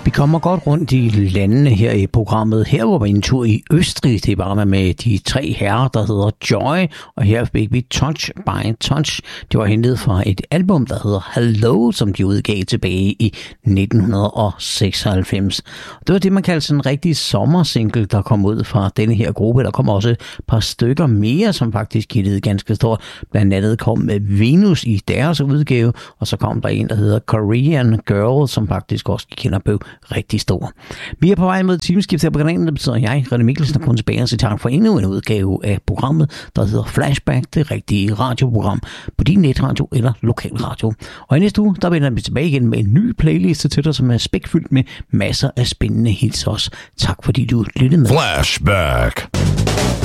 Vi kommer godt rundt i landene her i programmet. Her var vi en tur i Østrig. Det var med de 3 herrer, der hedder Joy. Og her fik vi Touch by Touch. Det var hentet fra et album, der hedder Hello, som de udgav tilbage i 1996. Det var det, man kaldte sådan en rigtig sommersingle, der kom ud fra denne her gruppe. Der kom også et par stykker mere, som faktisk hittede ganske stort. Blandt andet kom Venus i deres udgave, og så kom der en, der hedder Korean Girl, som faktisk også kender på rigtig stor. Vi er på vej mod timeskift her på kanalen, det betyder jeg, René Mikkelsen, er kun tilbage til tak for endnu en udgave af programmet, der hedder Flashback, det rigtige radioprogram på din netradio eller lokalradio. Og i næste uge, der vender vi tilbage igen med en ny playliste til dig, som er spækfyldt med masser af spændende hits også. Tak fordi du lyttede med. Flashback.